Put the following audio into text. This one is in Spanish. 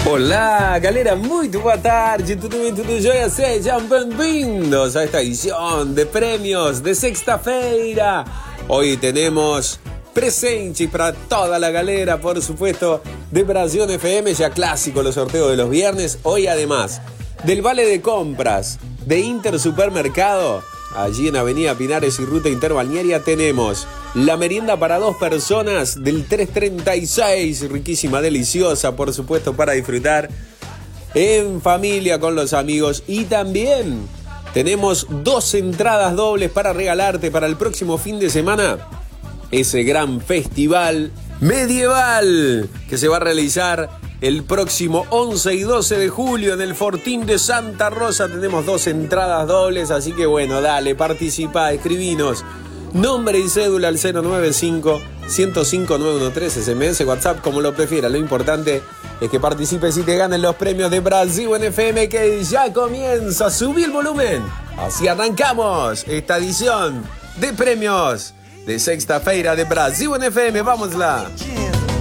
Olá, galera, muito boa tarde, tudo bem, tudo jóia? Sejam bem-vindos a esta edición de premios de sexta-feira. Hoy tenemos presente para toda la galera, por supuesto, de Brasil FM, ya clásico los sorteos de los viernes. Hoy además del vale de compras de Intersupermercado, allí en Avenida Pinares y Ruta Interbalnearia, tenemos la merienda para 2 personas del 336, riquísima, deliciosa, por supuesto, para disfrutar en familia, con los amigos. Y también tenemos 2 entradas dobles para regalarte para el próximo fin de semana, ese gran festival medieval que se va a realizar el próximo 11 y 12 de julio en el Fortín de Santa Rosa. Tenemos 2 entradas dobles, así que bueno, dale, participa, escribinos nombre y cédula al 095-105-913, SMS, WhatsApp, como lo prefiera. Lo importante es que participes y te ganen los premios de Brasil FM, que ya comienza. Subí el volumen, así arrancamos esta edición de premios de sexta-feira de Brasil FM. Vamos lá.